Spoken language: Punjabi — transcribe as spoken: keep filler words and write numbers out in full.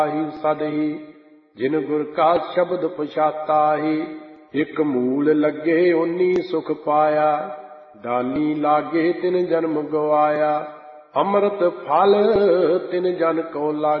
ਹੀ ਸਦ ਹੀ ਜਿਨ ਗੁਰ ਕਾ ਸ਼ਬਦ ਪਛਾਤਾ ਹੀ। ਇਕ ਮੂਲ ਲੱਗੇ ਓਨੀ ਸੁਖ ਪਾਇਆ, ਦਾਨੀ ਲਾਗੇ ਤਿਨ ਜਨਮ ਗਵਾਇਆ। ਅੰਮ੍ਰਿਤ ਫਲ ਤਿਨ ਜਨ ਕੋ ਲਾਗੇ